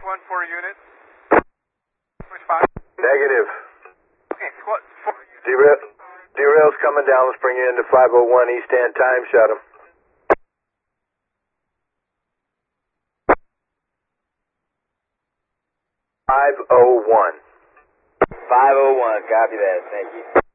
514 units. Switch 5. Negative. Okay, squad 4. Derail's coming down. Let's bring you into 501 East End. Time shut him. 501. 501, copy that, thank you.